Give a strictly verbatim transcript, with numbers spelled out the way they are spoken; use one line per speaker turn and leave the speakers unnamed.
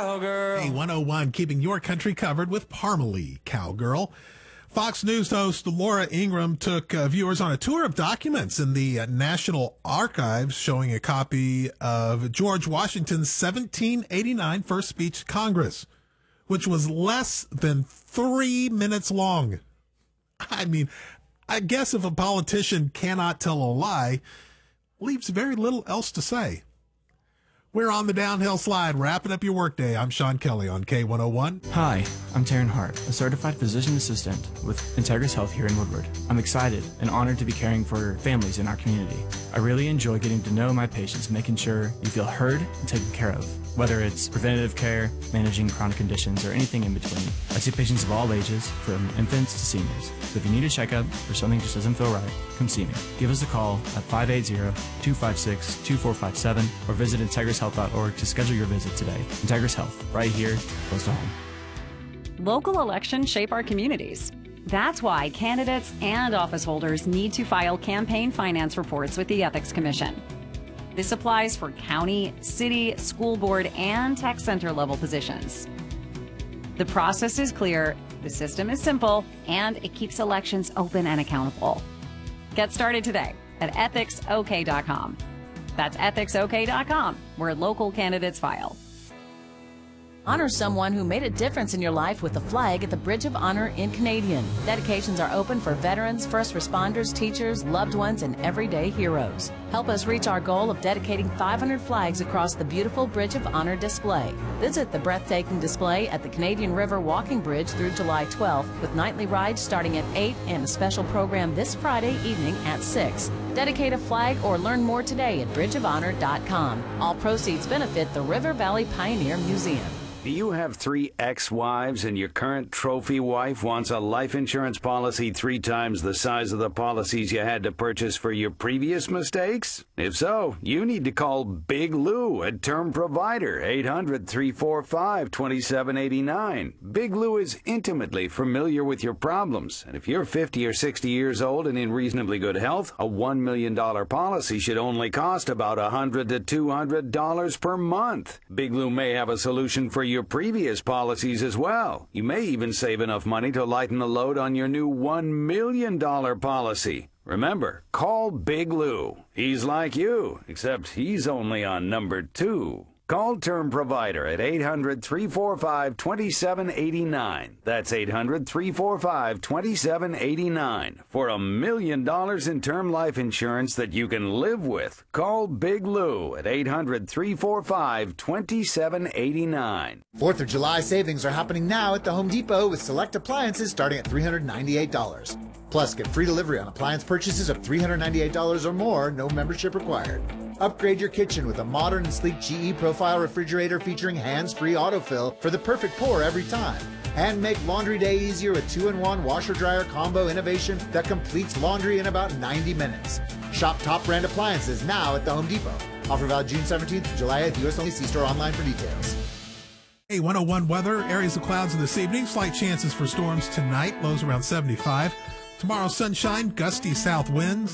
cowgirl.
A one oh one, keeping your country covered with Parmalee Cowgirl. Fox News host Laura Ingraham took uh, viewers on a tour of documents in the uh, National Archives, showing a copy of George Washington's seventeen eighty-nine first speech to Congress, which was less than three minutes long. I mean, I guess if a politician cannot tell a lie, leaves very little else to say. We're on the downhill slide, wrapping up your workday. I'm Sean Kelly on K one oh one.
Hi, I'm Taryn Hart, a certified physician assistant with Integris Health here in Woodward. I'm excited and honored to be caring for families in our community. I really enjoy getting to know my patients and making sure you feel heard and taken care of, whether it's preventative care, managing chronic conditions, or anything in between. I see patients of all ages, from infants to seniors. So if you need a checkup or something just doesn't feel right, come see me. Give us a call at five eight zero, two five six, two four five seven or visit integris health dot org to schedule your visit today. Integris Health, right here, close to home.
Local elections shape our communities. That's why candidates and office holders need to file campaign finance reports with the Ethics Commission. This applies for county, city, school board, and tech center level positions. The process is clear, the system is simple, and it keeps elections open and accountable. Get started today at ethics o k dot com. That's ethics o k dot com, where local candidates file.
Honor someone who made a difference in your life with a flag at the Bridge of Honor in Canadian. Dedications are open for veterans, first responders, teachers, loved ones, and everyday heroes. Help us reach our goal of dedicating five hundred flags across the beautiful Bridge of Honor display. Visit the breathtaking display at the Canadian River Walking Bridge through July twelfth, with nightly rides starting at eight and a special program this Friday evening at six. Dedicate a flag or learn more today at bridge of honor dot com. All proceeds benefit the River Valley Pioneer Museum.
Do you have three ex-wives and your current trophy wife wants a life insurance policy three times the size of the policies you had to purchase for your previous mistakes? If so, you need to call Big Lou, a term provider, eight hundred, three four five, two seven eight nine. Big Lou is intimately familiar with your problems, and if you're fifty or sixty years old and in reasonably good health, a one million dollars policy should only cost about one hundred to two hundred dollars per month. Big Lou may have a solution for your previous policies as well. You may even save enough money to lighten the load on your new one million dollars policy. Remember, call Big Lou. He's like you, except he's only on number two. Call Term Provider at eight hundred, three four five, two seven eight nine. That's eight hundred, three four five, two seven eight nine. For a million dollars in term life insurance that you can live with, call Big Lou at eight hundred, three four five, two seven eight nine.
fourth of July savings are happening now at the Home Depot with select appliances starting at three hundred ninety-eight dollars. Plus, get free delivery on appliance purchases of three hundred ninety-eight dollars or more, no membership required. Upgrade your kitchen with a modern and sleek G E Profile refrigerator featuring hands-free autofill for the perfect pour every time. And make laundry day easier with two in one washer-dryer combo innovation that completes laundry in about ninety minutes. Shop top brand appliances now at the Home Depot. Offer valid June seventeenth to July eighth. U S only. See store online for details.
A one oh one weather, areas of clouds this evening, slight chances for storms tonight, lows around seventy-five. Tomorrow, sunshine, gusty south winds.